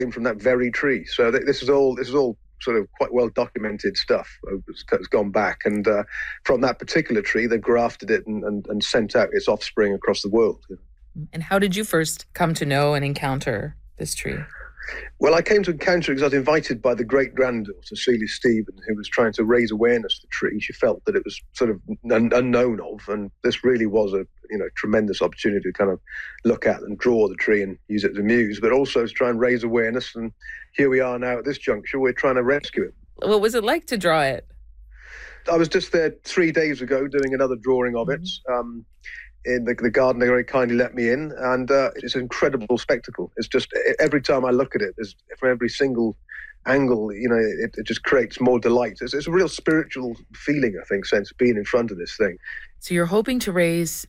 from that very tree. So this is all sort of quite well documented stuff. It's gone back, and from that particular tree, they grafted it and sent out its offspring across the world. And how did you first come to know and encounter this tree? Well, I came to encounter it because I was invited by the great-granddaughter, Celia Stephen, who was trying to raise awareness of the tree. She felt that it was sort of unknown of, and this really was a tremendous opportunity to kind of look at and draw the tree and use it as a muse, but also to try and raise awareness. And here we are now at this juncture. We're trying to rescue it. What was it like to draw it? I was just there 3 days ago doing another drawing of it. In the garden, they very kindly let me in, and it's an incredible spectacle. It's just, every time I look at it, from every single angle, it just creates more delight. It's a real spiritual feeling, I think, since being in front of this thing. So you're hoping to raise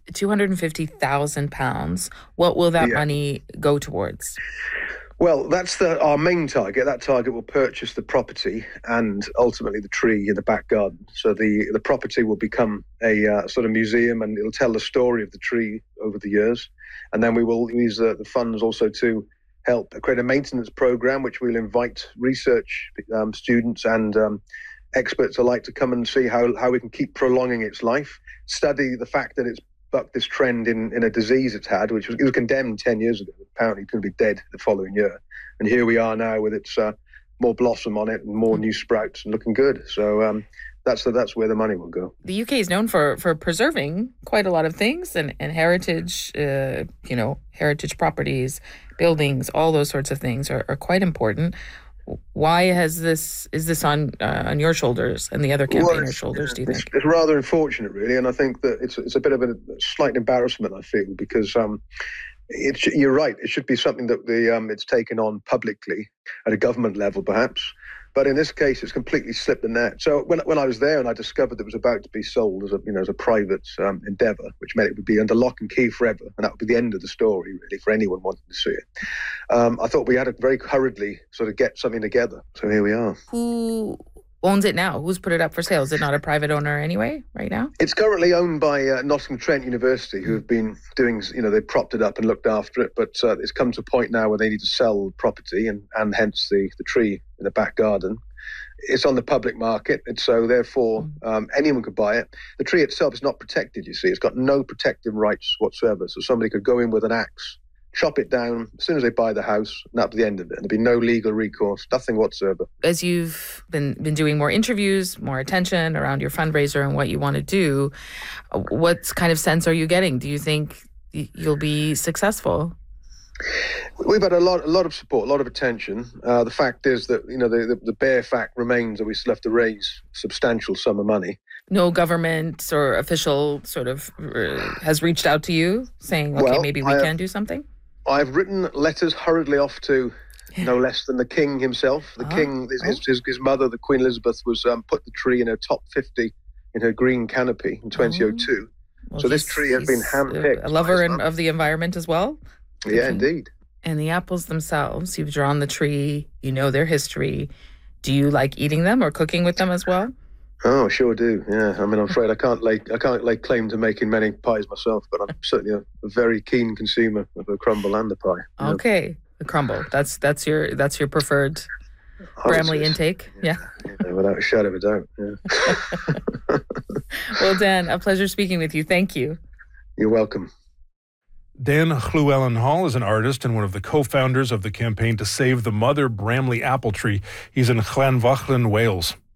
£250,000. What will that money go towards? Well, that's our main target. That target will purchase the property and ultimately the tree in the back garden. So the property will become a sort of museum, and it'll tell the story of the tree over the years. And then we will use the funds also to help create a maintenance program, which we'll invite research students and experts alike to come and see how we can keep prolonging its life, study the fact that it's bucked this trend in a disease it's had, which was condemned 10 years ago. Apparently it's going to be dead the following year. And here we are now with its more blossom on it and more new sprouts and looking good. So that's where the money will go. The UK is known for preserving quite a lot of things and heritage, heritage properties, buildings, all those sorts of things are quite important. Why is this on your shoulders and the other campaigners' shoulders, do you think? It's rather unfortunate, really, and I think that it's a bit of a slight embarrassment, I feel, because you're right. It should be something that it's taken on publicly at a government level, perhaps. But in this case, it's completely slipped the net. So when I was there and I discovered that it was about to be sold as a private endeavour, which meant it would be under lock and key forever, and that would be the end of the story, really, for anyone wanting to see it. I thought we had to very hurriedly sort of get something together. So here we are. Who owns it now? Who's put it up for sale? Is it not a private owner anyway, right now? It's currently owned by Nottingham-Trent University, who have been doing, they propped it up and looked after it, but it's come to a point now where they need to sell the property and hence the tree in the back garden. It's on the public market, and so therefore anyone could buy it. The tree itself is not protected, you see. It's got no protective rights whatsoever, so somebody could go in with an axe, chop it down as soon as they buy the house, and that'll be the end of it. There'll be no legal recourse, nothing whatsoever. As you've been doing more interviews, more attention around your fundraiser and what you want to do, what kind of sense are you getting? Do you think you'll be successful? We've had a lot of support, a lot of attention. The fact is that, the bare fact remains that we still have to raise a substantial sum of money. No government or official sort of has reached out to you saying, okay, maybe we can do something? I've written letters hurriedly off to no less than the King himself. The King, his mother, the Queen Elizabeth, was put the tree in her top 50 in her green canopy in 2002. Well, so this tree has been handpicked. A lover of the environment as well? Yeah, indeed. And the apples themselves, you've drawn the tree, you know their history. Do you like eating them or cooking with them as well? Oh, sure do. Yeah, I mean, I'm afraid I can't lay claim to making many pies myself, but I'm certainly a very keen consumer of the crumble and the pie. Okay, the crumble. That's your preferred Bramley intake. Yeah, without a shadow of a doubt. Yeah. Well, Dan, a pleasure speaking with you. Thank you. You're welcome. Dan Llewellyn-Hall is an artist and one of the co-founders of the campaign to save the mother Bramley apple tree. He's in Llanfachlin, Wales.